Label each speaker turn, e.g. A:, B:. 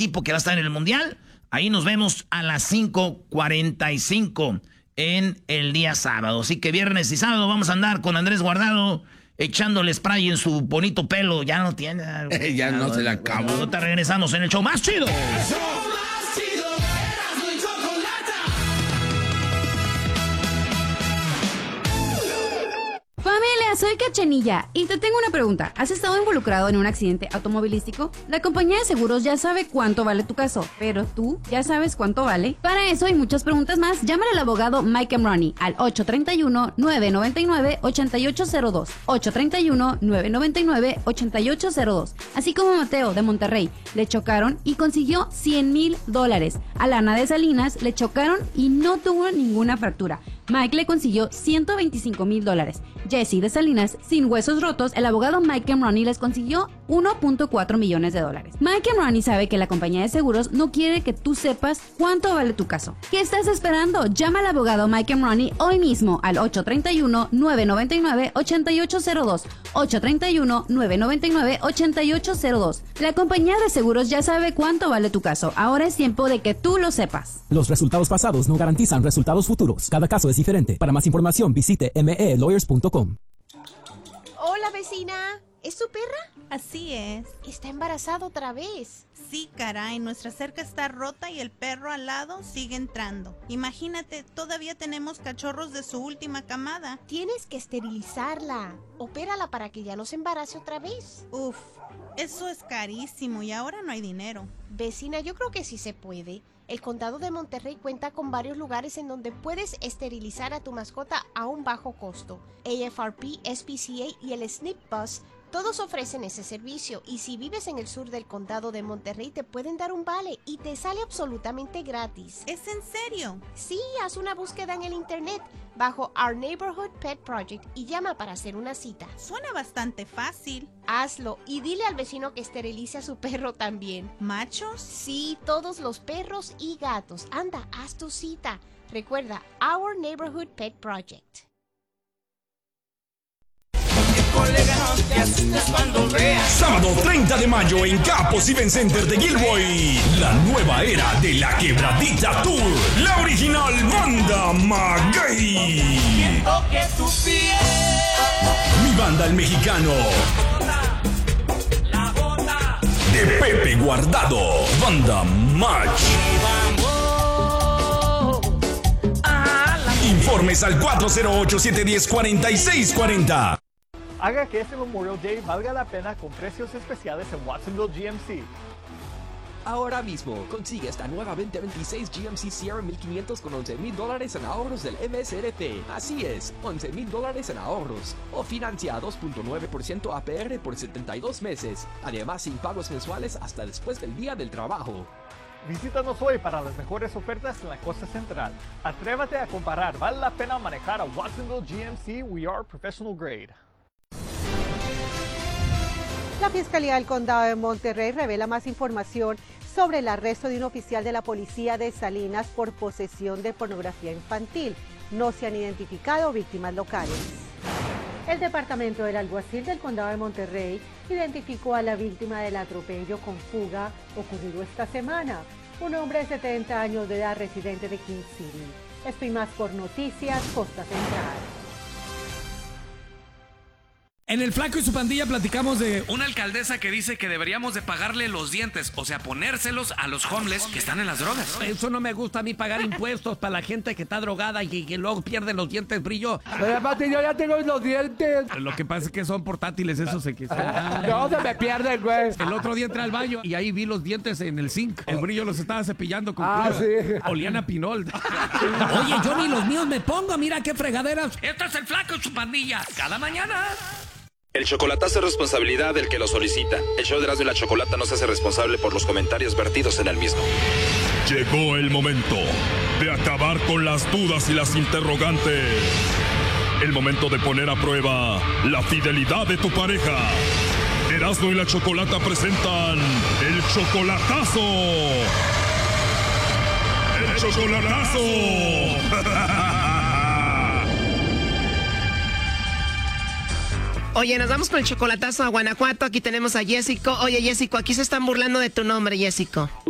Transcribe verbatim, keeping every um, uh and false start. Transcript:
A: equipo que va a estar en el Mundial. Ahí nos vemos a las cinco cuarenta y cinco en el día sábado. Así que viernes y sábado vamos a andar con Andrés Guardado echándole spray en su bonito pelo. Ya no tiene.
B: ya no, no se le acabó.
A: Bueno, te regresamos en el show más chido.
C: Familia, soy Cachanilla y te tengo una pregunta. ¿Has estado involucrado en un accidente automovilístico? La compañía de seguros ya sabe cuánto vale tu caso, pero ¿tú ya sabes cuánto vale? Para eso y muchas preguntas más, llámale al abogado Mike Emroni al ocho tres uno, nueve nueve nueve, ocho ocho cero dos, ocho tres uno, nueve nueve nueve, ocho ocho cero dos. Así como Mateo de Monterrey, le chocaron y consiguió cien mil dólares. A Lana de Salinas le chocaron y no tuvo ninguna fractura. Mike le consiguió ciento veinticinco mil dólares. Jesse de Salinas, sin huesos rotos, el abogado Mike Emroni les consiguió uno punto cuatro millones de dólares. Mike Emroni sabe que la compañía de seguros no quiere que tú sepas cuánto vale tu caso. ¿Qué estás esperando? Llama al abogado Mike Emroni hoy mismo al ocho tres uno, nueve nueve nueve, ocho ocho cero dos, ocho tres uno, nueve nueve nueve, ocho ocho cero dos. La compañía de seguros ya sabe cuánto vale tu caso. Ahora es tiempo de que tú lo sepas.
D: Los resultados pasados no garantizan resultados futuros. Cada caso es diferente. Para más información visite m e lawyers punto com.
E: Hola, vecina. ¿Es su perra?
F: Así es.
E: Está embarazada otra vez.
F: Sí, caray, nuestra cerca está rota y el perro al lado sigue entrando. Imagínate, todavía tenemos cachorros de su última camada.
E: Tienes que esterilizarla. Opérala para que ya no se embarace otra vez.
F: Uf, eso es carísimo y ahora no hay dinero.
E: Vecina, yo creo que sí se puede. El condado de Monterrey cuenta con varios lugares en donde puedes esterilizar a tu mascota a un bajo costo. A F R P, S P C A y el S N P Bus todos ofrecen ese servicio, y si vives en el sur del condado de Monterrey te pueden dar un vale y te sale absolutamente gratis.
F: ¿Es en serio?
E: Sí, haz una búsqueda en el internet bajo Our Neighborhood Pet Project y llama para hacer una cita.
F: Suena bastante fácil.
E: Hazlo y dile al vecino que esterilice a su perro también.
F: ¿Machos?
E: Sí, todos los perros y gatos. Anda, haz tu cita. Recuerda, Our Neighborhood Pet Project.
G: Sábado treinta de mayo en Capos Event Center de Gilboy, la nueva era de la Quebradita Tour, la original banda Maguey. Mi banda el mexicano de Pepe Guardado, banda Match. Informes al cuatro cero ocho, siete uno cero, cuatro seis cuatro cero.
H: Haga que este Memorial Day valga la pena con precios especiales en Watsonville G M C.
I: Ahora mismo consigue esta nueva veinte veintiséis G M C Sierra mil quinientos con once mil dólares en ahorros del M S R P. Así es, once mil dólares en ahorros. O financia a dos punto nueve por ciento A P R por setenta y dos meses. Además, sin pagos mensuales hasta después del día del trabajo.
H: Visítanos hoy para las mejores ofertas en la costa central. Atrévate a comparar. Vale la pena manejar a Watsonville G M C. We are professional grade.
J: La Fiscalía del Condado de Monterrey revela más información sobre el arresto de un oficial de la policía de Salinas por posesión de pornografía infantil. No se han identificado víctimas locales. El departamento del alguacil del Condado de Monterrey identificó a la víctima del atropello con fuga ocurrido esta semana. Un hombre de setenta años de edad residente de King City. Esto y más por Noticias Costa Central.
K: En El Flaco y su pandilla platicamos de una alcaldesa que dice que deberíamos de pagarle los dientes, o sea, ponérselos a los homeless que están en las drogas.
L: Eso no me gusta a mí, pagar impuestos para la gente que está drogada y que luego pierde los dientes brillo.
M: Pero aparte yo ya tengo los dientes.
K: Lo que pasa es que son portátiles, esos se que se...
M: No, se me pierden, güey.
K: El otro día entré al baño y ahí vi los dientes en el zinc. El brillo los estaba cepillando con
M: Ah,
K: cloro.
M: sí.
K: Olían a pinol.
L: Oye, yo ni los míos me pongo, mira qué fregaderas.
K: Este es El Flaco y su pandilla. Cada mañana.
N: El chocolatazo es responsabilidad del que lo solicita. El show de Erasmo y la Chocolata no se hace responsable por los comentarios vertidos en el mismo.
G: Llegó el momento de acabar con las dudas y las interrogantes. El momento de poner a prueba la fidelidad de tu pareja. Erasmo y la Chocolata presentan el chocolatazo. ¡El chocolatazo!
O: Oye, nos vamos con el chocolatazo a Guanajuato. Aquí tenemos a Jessico. Oye, Jessico, aquí se están burlando de tu nombre, Jessico.